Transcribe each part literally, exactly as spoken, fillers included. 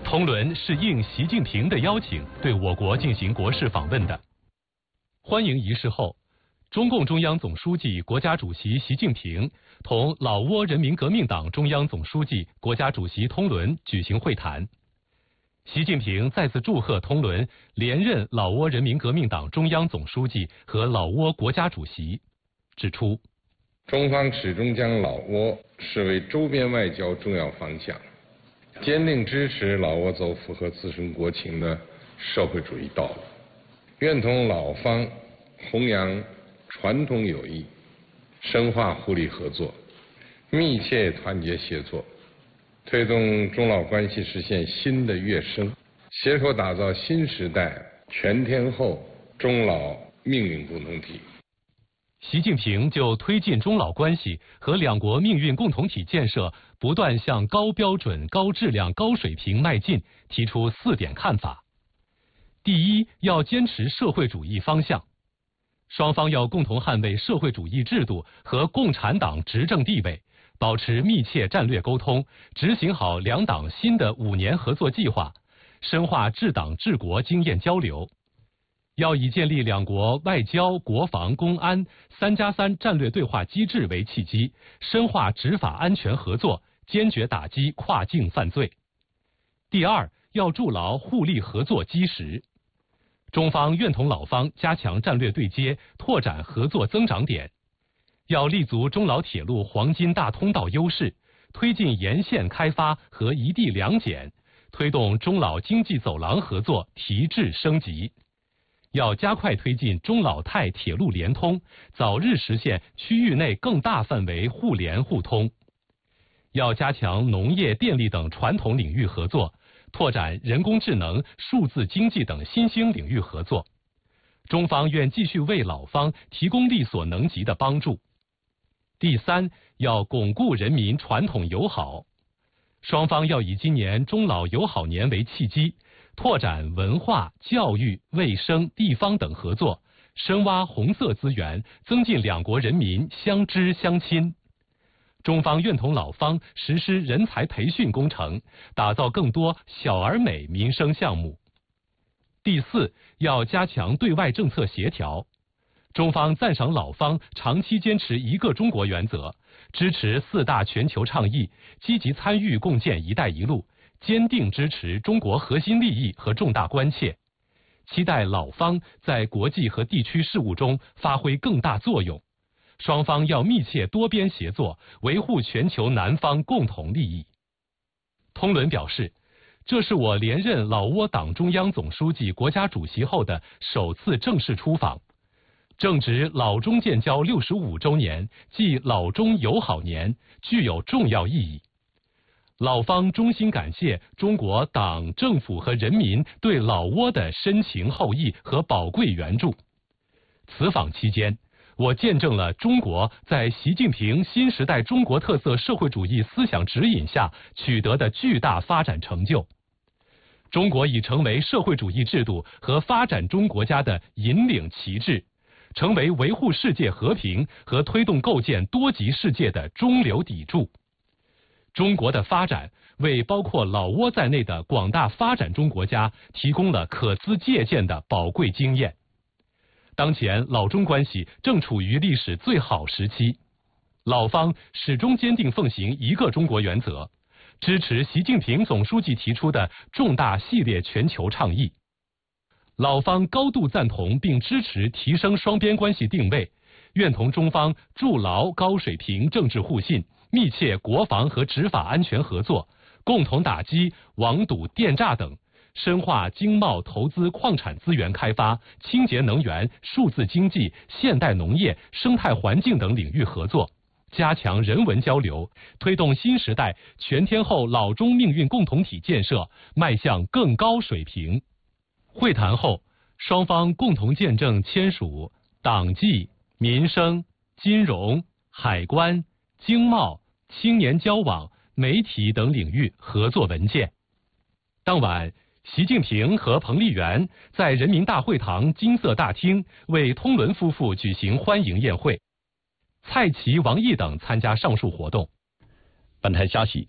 通伦是应习近平的邀请对我国进行国事访问的。欢迎仪式后，中共中央总书记、国家主席习近平同老挝人民革命党中央总书记、国家主席通伦举行会谈。习近平再次祝贺通伦连任老挝人民革命党中央总书记和老挝国家主席，指出， 中方始终将老挝视为周边外交重要方向，坚定支持老挝走符合自身国情的社会主义道路，愿同老方弘扬传统友谊，深化互利合作，密切团结协作，推动中老关系实现新的跃升，携手打造新时代全天候中老命运共同体。 习近平就推进中老关系和两国命运共同体建设不断向高标准、高质量、高水平迈进提出四点看法。第一，要坚持社会主义方向，双方要共同捍卫社会主义制度和共产党执政地位，保持密切战略沟通，执行好两党新的五年合作计划，深化治党治国经验交流。要以建立两国外交、国防、公安三加三战略对话机制为契机，深化执法安全合作，坚决打击跨境犯罪。第二，要筑牢互利合作基石。中方愿同老方加强战略对接，拓展合作增长点。要立足中老铁路黄金大通道优势，推进沿线开发和一地两检，推动中老经济走廊合作提质升级。要加快推进中老泰铁路联通，早日实现区域内更大范围互联互通。要加强农业、电力等传统领域合作，拓展人工智能、数字经济等新兴领域合作。中方愿继续为老方提供力所能及的帮助。第三，要巩固人民传统友好。双方要以今年中老友好年为契机，拓展文化、教育、卫生、地方等合作，深挖红色资源，增进两国人民相知相亲。中方愿同老方实施人才培训工程，打造更多小而美民生项目。第四，要加强对外政策协调。中方赞赏老方长期坚持一个中国原则，支持四大全球倡议，积极参与共建“一带一路”，坚定支持中国核心利益和重大关切，期待老方在国际和地区事务中发挥更大作用。双方要密切多边协作，维护全球南方共同利益。通伦表示，这是我连任老挝党中央总书记、国家主席后的首次正式出访，正值老中建交六十五周年，即老中友好年，具有重要意义。老方衷心感谢中国党、政府和人民对老挝的深情厚谊和宝贵援助。此访期间，我见证了中国在习近平新时代中国特色社会主义思想指引下取得的巨大发展成就。中国已成为社会主义制度和发展中国家的引领旗帜，成为维护世界和平和推动构建多极世界的中流砥柱。中国的发展为包括老挝在内的广大发展中国家提供了可资借鉴的宝贵经验。当前老中关系正处于历史最好时期，老方始终坚定奉行一个中国原则，支持习近平总书记提出的重大系列全球倡议。老方高度赞同并支持提升双边关系定位，愿同中方筑牢高水平政治互信，密切国防和执法安全合作，共同打击网赌、电诈等，深化经贸投资、矿产资源开发、清洁能源、数字经济、现代农业、生态环境等领域合作，加强人文交流，推动新时代全天候老中命运共同体建设迈向更高水平。会谈后，双方共同见证签署党纪、民生、金融、海关、经贸、青年交往、媒体等领域合作文件。当晚，习近平和彭丽媛在人民大会堂金色大厅为通伦夫妇举行欢迎宴会，蔡奇、王毅等参加上述活动。 本台消息，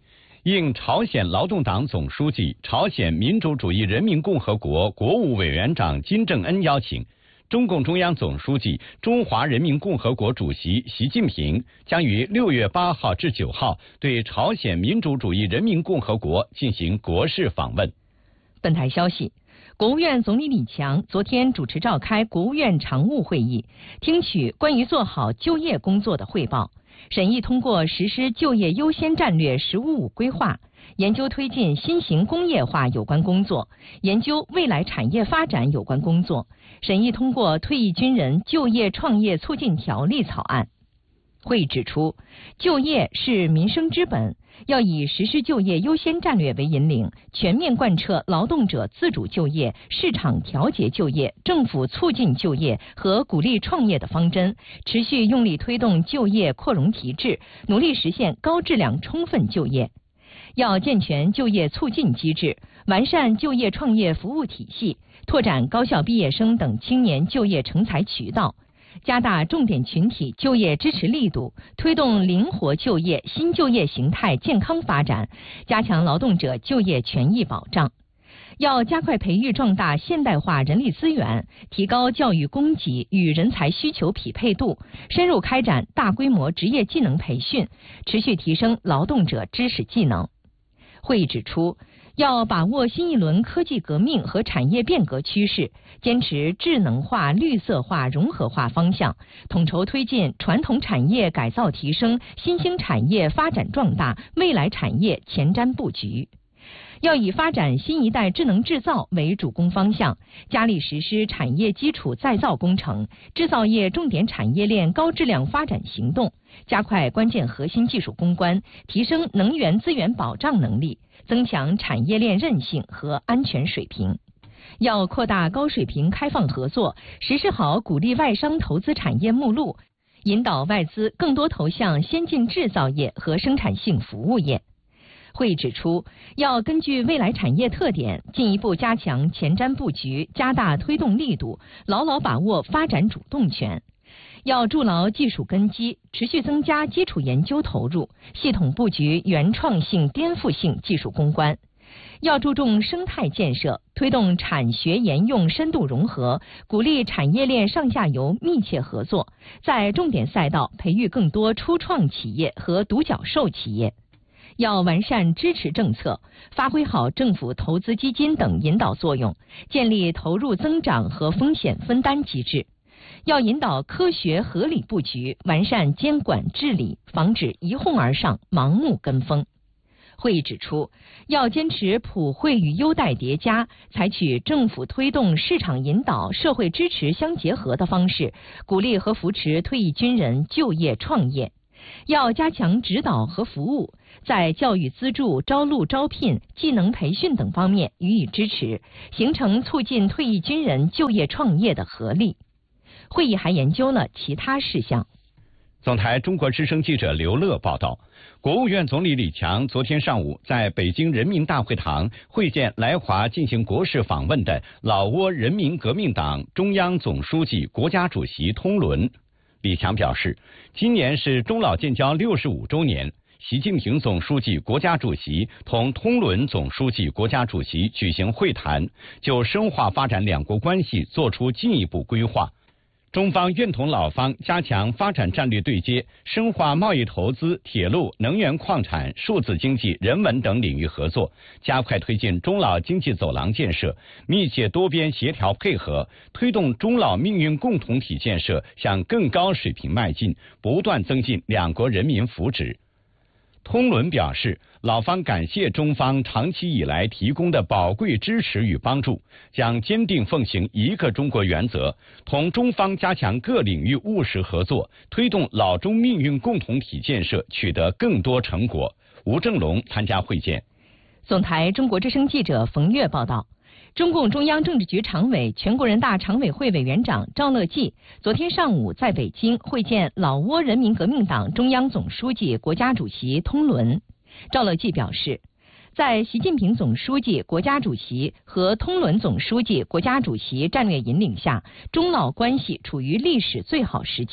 应朝鲜劳动党总书记、朝鲜民主主义人民共和国国务委员长金正恩邀请，中共中央总书记、中华人民共和国主席习近平将于六月八号至九号对朝鲜民主主义人民共和国进行国事访问。 本台消息，国务院总理李强昨天主持召开国务院常务会议，听取关于做好就业工作的汇报，审议通过实施就业优先战略“十五五”规划，研究推进新型工业化有关工作，研究未来产业发展有关工作，审议通过退役军人就业创业促进条例草案。会议指出，就业是民生之本，要以实施就业优先战略为引领，全面贯彻劳动者自主就业、市场调节就业、政府促进就业和鼓励创业的方针，持续用力推动就业扩容提质，努力实现高质量充分就业。要健全就业促进机制，完善就业创业服务体系，拓展高校毕业生等青年就业成才渠道，加大重点群体就业支持力度，推动灵活就业、新就业形态健康发展，加强劳动者就业权益保障。要加快培育壮大现代化人力资源，提高教育供给与人才需求匹配度，深入开展大规模职业技能培训，持续提升劳动者知识技能。会议指出，要把握新一轮科技革命和产业变革趋势，坚持智能化、绿色化、融合化方向，统筹推进传统产业改造提升、新兴产业发展壮大、未来产业前瞻布局。要以发展新一代智能制造为主攻方向，加力实施产业基础再造工程、制造业重点产业链高质量发展行动，加快关键核心技术攻关，提升能源资源保障能力，增强产业链韧性和安全水平。要扩大高水平开放合作，实施好鼓励外商投资产业目录，引导外资更多投向先进制造业和生产性服务业。会议指出，要根据未来产业特点，进一步加强前瞻布局，加大推动力度，牢牢把握发展主动权。要筑牢技术根基，持续增加基础研究投入，系统布局原创性、颠覆性技术攻关。要注重生态建设，推动产学研用深度融合，鼓励产业链上下游密切合作，在重点赛道培育更多初创企业和独角兽企业。要完善支持政策，发挥好政府投资基金等引导作用，建立投入增长和风险分担机制。要引导科学合理布局，完善监管治理，防止一哄而上、盲目跟风。会议指出，要坚持普惠与优待叠加，采取政府推动、市场引导、社会支持相结合的方式，鼓励和扶持退役军人就业创业。要加强指导和服务，在教育资助、招录招聘、技能培训等方面予以支持，形成促进退役军人就业创业的合力。会议还研究了其他事项。 总台中国之声记者刘乐报道，国务院总理李强昨天上午在北京人民大会堂会见来华进行国事访问的老挝人民革命党中央总书记、国家主席通伦。李强表示，今年是中老建交六十五周年，习近平总书记、国家主席同通伦总书记、国家主席举行会谈，就深化发展两国关系作出进一步规划。中方愿同老方加强发展战略对接，深化贸易投资、铁路、能源矿产、数字经济、人文等领域合作，加快推进中老经济走廊建设，密切多边协调配合，推动中老命运共同体建设向更高水平迈进，不断增进两国人民福祉。通伦表示，老方感谢中方长期以来提供的宝贵支持与帮助，将坚定奉行一个中国原则，同中方加强各领域务实合作，推动老中命运共同体建设取得更多成果。吴正龙参加会见。 总台中国之声记者冯月报道。中共中央政治局常委、全国人大常委会委员长赵乐际昨天上午在北京会见老挝人民革命党中央总书记、国家主席通伦。赵乐际表示，在习近平总书记、国家主席和通伦总书记、国家主席战略引领下，中老关系处于历史最好时期。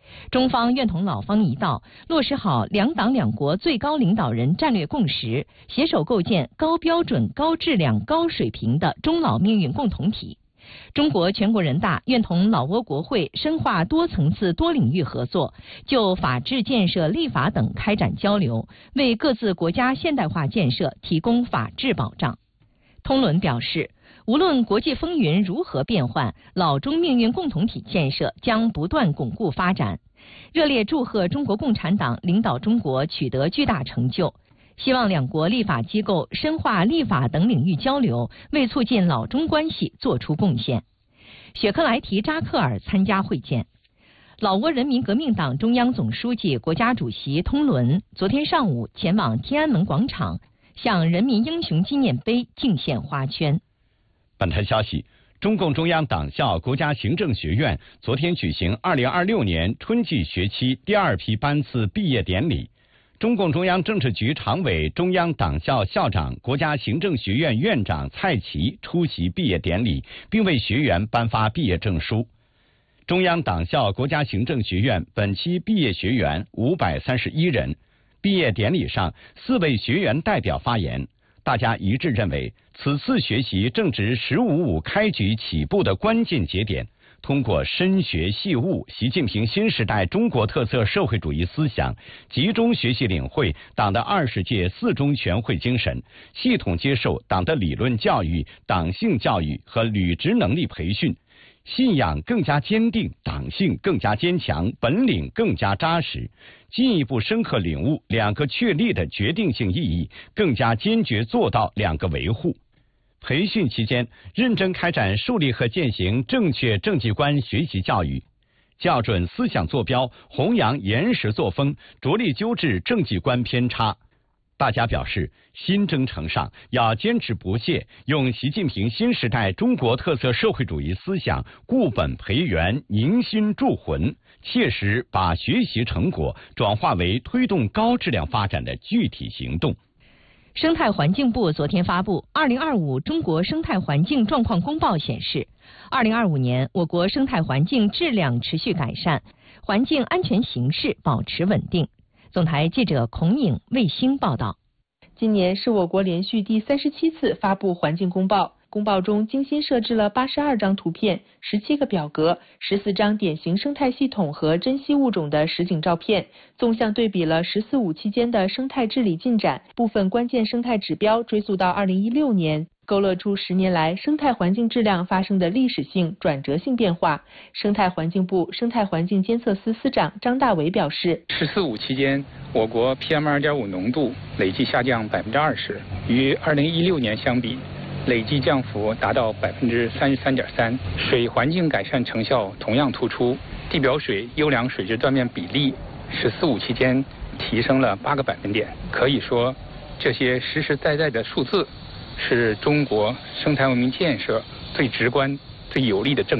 中方愿同老方一道，落实好两党两国最高领导人战略共识，携手构建高标准、高质量、高水平的中老命运共同体。中国全国人大愿同老挝国会深化多层次多领域合作，就法治建设、立法等开展交流，为各自国家现代化建设提供法治保障。通伦表示，无论国际风云如何变幻，老中命运共同体建设将不断巩固发展。热烈祝贺中国共产党领导中国取得巨大成就，希望两国立法机构深化立法等领域交流，为促进老中关系做出贡献。雪克莱提扎克尔参加会见。老挝人民革命党中央总书记、国家主席通伦昨天上午前往天安门广场，向人民英雄纪念碑敬献花圈。 本台消息，中共中央党校国家行政学院昨天举行二零二六年春季学期第二批班次毕业典礼。中共中央政治局常委、中央党校校长、国家行政学院院长蔡奇出席毕业典礼，并为学员颁发毕业证书。中央党校国家行政学院本期毕业学员五百三十一人。毕业典礼上，四位学员代表发言，大家一致认为，此次学习正值“十五五”开局起步的关键节点。通过深学细悟习近平新时代中国特色社会主义思想，集中学习领会党的二十届四中全会精神，系统接受党的理论教育、党性教育和履职能力培训，信仰更加坚定，党性更加坚强，本领更加扎实，进一步深刻领悟两个确立的决定性意义，更加坚决做到两个维护。培训期间，认真开展树立和践行正确政绩观学习教育，校准思想坐标，弘扬严实作风，着力纠治政绩观偏差。大家表示，新征程上要坚持不懈，用习近平新时代中国特色社会主义思想固本培元、凝心铸魂，切实把学习成果转化为推动高质量发展的具体行动。 生态环境部昨天发布《二零二五中国生态环境状况公报》显示，二零二五年我国生态环境质量持续改善，环境安全形势保持稳定。总台记者孔颖、卫星报道。 今年是我国连续第三十七次发布环境公报。公报中精心设置了八十二张图片、十七个表格、十四张典型生态系统和珍稀物种的实景照片，纵向对比了“十四五”期间的生态治理进展，部分关键生态指标追溯到二零一六年，勾勒出十年来生态环境质量发生的历史性、转折性变化。生态环境部生态环境监测司司长张大伟表示，“ 十四五”期间，我国 P M 二点五 浓度累计下降百分之二十，与二零一六年相比，累计降幅达到百分之三十三点三，水环境改善成效同样突出，地表水优良水质断面比例“十四五”期间提升了八个百分点。可以说，这些实实在在的数字是中国生态文明建设最直观、最有力的证